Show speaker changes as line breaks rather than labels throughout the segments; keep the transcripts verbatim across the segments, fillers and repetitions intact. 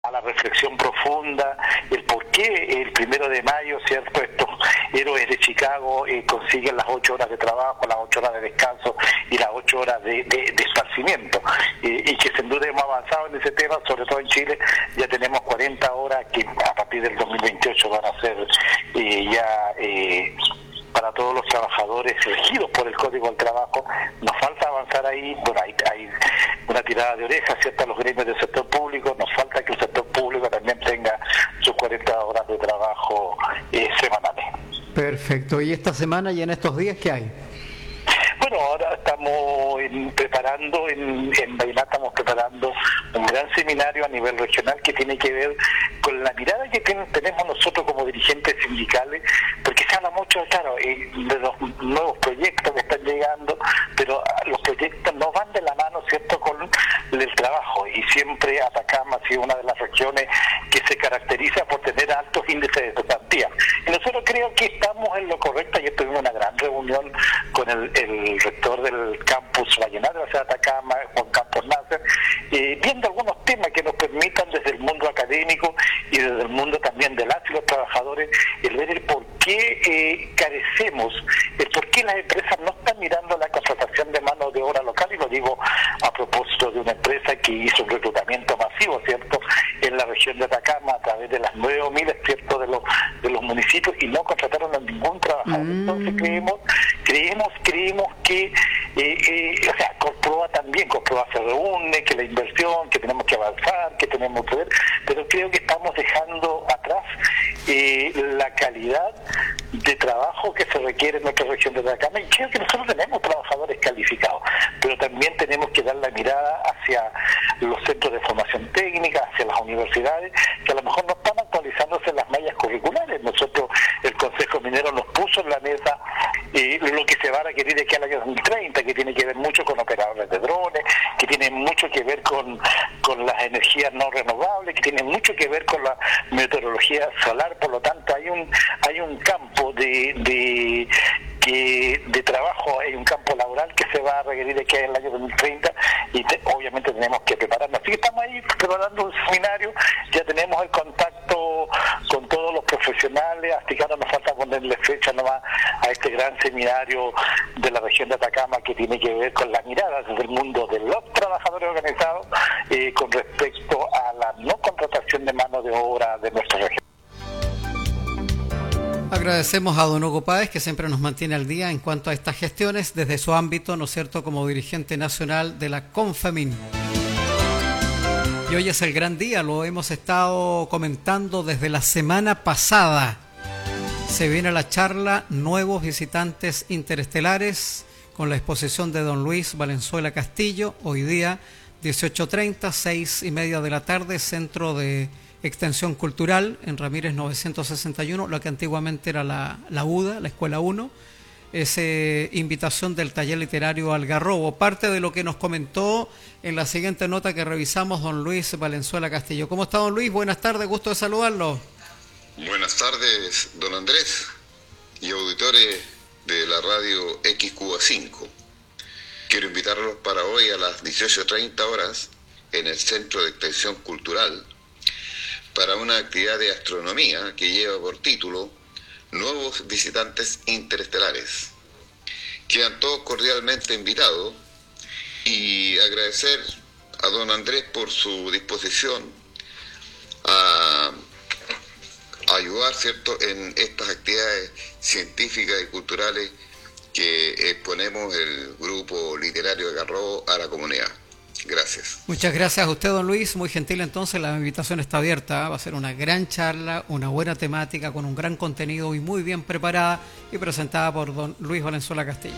a la reflexión profunda, el por qué el primero de mayo, ¿cierto? Estos héroes de Chicago eh, consiguen las ocho horas de trabajo, las ocho horas de descanso y las ocho horas de, de, de esparcimiento, eh, y que sin duda hemos avanzado en ese tema, sobre todo en Chile. Ya tenemos cuarenta horas que a partir del dos mil veintiocho van a ser eh, ya eh, para todos los trabajadores elegidos por el Código del Trabajo. Nos falta avanzar ahí. Bueno, hay, hay una tirada de orejas, ¿cierto?, a los gremios del sector público. Nos falta que el sector público también tenga sus cuarenta horas de trabajo eh, semanales.
Perfecto. ¿Y esta semana y en estos días qué hay?
Bueno, ahora estamos en, preparando, en, en Vallenar estamos preparando un gran seminario a nivel regional que tiene que ver con la mirada que ten, tenemos nosotros como dirigentes sindicales, porque se habla mucho, claro, eh, de los nuevos proyectos que están llegando, pero los proyectos no van de la mano, ¿cierto?, con el trabajo, y siempre Atacama ha sido una de las regiones que se caracteriza por tener altos índices de cesantía. Y nosotros creo que estamos en lo correcto. Ayer tuvimos una gran reunión con el, el rector del campus Vallenar de la ciudad de Atacama, Juan Campos Nasser, eh, viendo algunos temas que nos permitan desde el mundo académico y desde el mundo también de las y los trabajadores, el ver el por qué eh, carecemos, el por qué las empresas no están mirando la contratación de mano de obra local, y lo digo a propósito de una empresa que hizo un reclutamiento masivo, ¿cierto?, en la región de Atacama a través de las nueve miles, ¿cierto?, de los de los municipios, y no contrataron a ningún trabajador. Mm. Entonces creemos, creemos, creemos que, eh, eh, o sea, Corproa también, Corproa se reúne, que la inversión, que tenemos que avanzar, que tenemos que ver, pero creo que estamos dejando atrás eh, la calidad de trabajo que se requiere en nuestra región de Atacama, y creo que nosotros tenemos trabajadores calificados, pero también tenemos que dar la mirada hacia los centros de formación técnica, hacia las universidades, que a lo mejor no están actualizándose las mallas curriculares. Nosotros, el Consejo Minero nos puso en la mesa eh, lo que se va a requerir de aquí al año dos mil treinta, que tiene que ver mucho con operadores de drones, que tiene mucho que ver con, con las energías no renovables, que tiene mucho que ver con la meteorología solar. Por lo tanto, hay un hay un campo de, de que de trabajo, hay un campo laboral que se va a requerir de aquí al año dos mil treinta, y te, obviamente tenemos que prepararnos. Así que estamos ahí preparando un seminario, ya tenemos el contacto con todos los profesionales, hasta que ahora nos falta ponerle fecha nomás a este gran seminario de la región de Atacama, que tiene que ver con la mirada desde el mundo de los trabajadores organizados eh, con respecto a la no contratación de mano de obra de nuestra región.
Agradecemos a don Hugo Páez, que siempre nos mantiene al día en cuanto a estas gestiones desde su ámbito, ¿no es cierto?, como dirigente nacional de la CONFEMIN. Y hoy es el gran día, lo hemos estado comentando desde la semana pasada. Se viene la charla Nuevos Visitantes Interestelares con la exposición de don Luis Valenzuela Castillo, hoy día dieciocho treinta, seis y media de la tarde, Centro de Extensión Cultural en Ramírez novecientos sesenta y uno, lo que antiguamente era la, la UDA, la Escuela uno. Es eh, invitación del taller literario Algarrobo, parte de lo que nos comentó en la siguiente nota que revisamos don Luis Valenzuela Castillo. ¿Cómo está, don Luis? Buenas tardes, gusto de saludarlo.
Buenas tardes, don Andrés y auditores de la radio X Q A cinco. Quiero invitarlos para hoy a las dieciocho treinta horas en el Centro de Extensión Cultural para una actividad de astronomía que lleva por título Nuevos Visitantes Interestelares. Quedan todos cordialmente invitados, y agradecer a don Andrés por su disposición a ayudar, ¿cierto?, en estas actividades científicas y culturales que exponemos el grupo literario de Algarrobo a la comunidad. Gracias.
Muchas gracias a usted, don Luis, muy gentil. Entonces la invitación está abierta, va a ser una gran charla, una buena temática, con un gran contenido y muy bien preparada, y presentada por don Luis Valenzuela Castillo.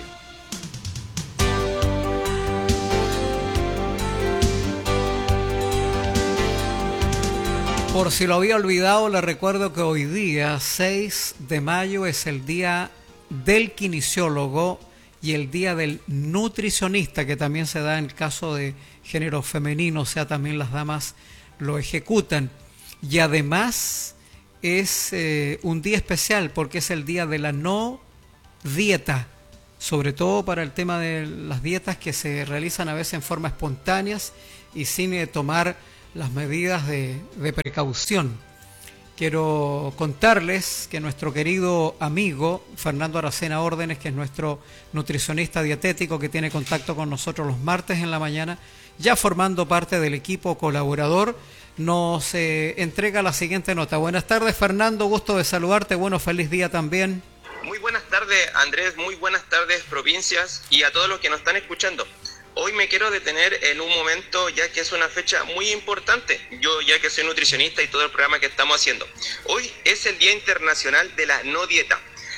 Por si lo había olvidado, le recuerdo que hoy día, seis de mayo, es el día del kinesiólogo y el día del nutricionista, que también se da en el caso de género femenino, o sea, también las damas lo ejecutan. Y además es eh, un día especial porque es el día de la no dieta, sobre todo para el tema de las dietas que se realizan a veces en forma espontáneas y sin eh, tomar las medidas de, de precaución. Quiero contarles que nuestro querido amigo Fernando Aracena Órdenes, que es nuestro nutricionista dietético que tiene contacto con nosotros los martes en la mañana, ya formando parte del equipo colaborador, nos eh, entrega la siguiente nota. Buenas tardes, Fernando, gusto de saludarte, bueno, feliz día también.
Muy buenas tardes, Andrés, muy buenas tardes, provincias, y a todos los que nos están escuchando. Hoy me quiero detener en un momento, ya que es una fecha muy importante, yo ya que soy nutricionista y todo el programa que estamos haciendo. Hoy es el Día Internacional de la No Dieta.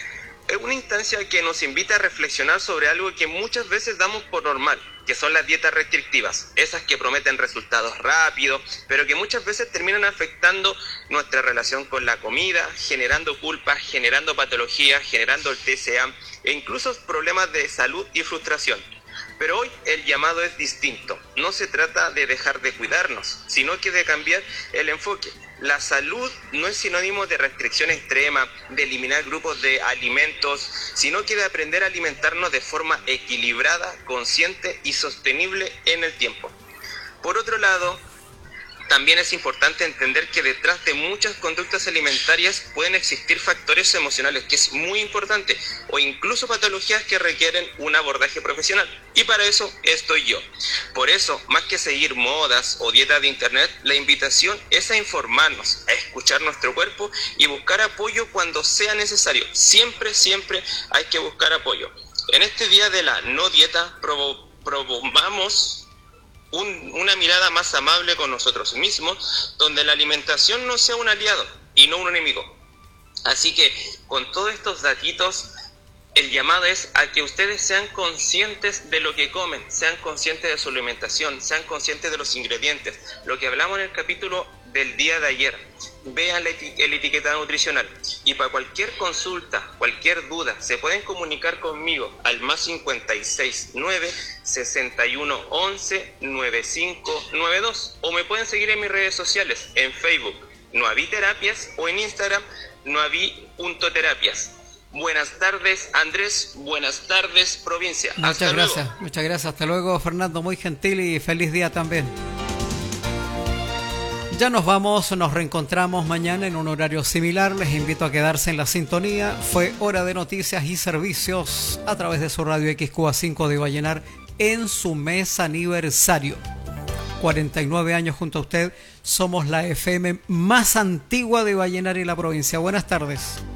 Es una instancia que nos invita a reflexionar sobre algo que muchas veces damos por normal, que son las dietas restrictivas, esas que prometen resultados rápidos, pero que muchas veces terminan afectando nuestra relación con la comida, generando culpas, generando patologías, generando el T C A e incluso problemas de salud y frustración. Pero hoy el llamado es distinto. No se trata de dejar de cuidarnos, sino que de cambiar el enfoque. La salud no es sinónimo de restricción extrema, de eliminar grupos de alimentos, sino que de aprender a alimentarnos de forma equilibrada, consciente y sostenible en el tiempo. Por otro lado, también es importante entender que detrás de muchas conductas alimentarias pueden existir factores emocionales, que es muy importante, o incluso patologías que requieren un abordaje profesional. Y para eso estoy yo. Por eso, más que seguir modas o dietas de internet, la invitación es a informarnos, a escuchar nuestro cuerpo y buscar apoyo cuando sea necesario. Siempre, siempre hay que buscar apoyo. En este día de la no dieta, provo- promovamos Un, una mirada más amable con nosotros mismos, donde la alimentación no sea un aliado y no un enemigo. Así que con todos estos datitos, el llamado es a que ustedes sean conscientes de lo que comen, sean conscientes de su alimentación, sean conscientes de los ingredientes, lo que hablamos en el capítulo del día de ayer. Vean el, eti- el etiquetado nutricional y para cualquier consulta, cualquier duda, se pueden comunicar conmigo al más cincuenta y seis nueve, sesenta y uno once, noventa y cinco noventa y dos, o me pueden seguir en mis redes sociales, en Facebook Noaví Terapias o en Instagram noaví punto terapias. Buenas tardes, Andrés. Buenas tardes, provincia.
Muchas
Hasta
gracias,
luego.
muchas gracias. Hasta luego, Fernando, muy gentil y feliz día también. Ya nos vamos, nos reencontramos mañana en un horario similar. Les invito a quedarse en la sintonía. Fue hora de noticias y servicios a través de su radio X Q A cinco de Vallenar en su mes aniversario. cuarenta y nueve años junto a usted. Somos la F M más antigua de Vallenar y la provincia. Buenas tardes.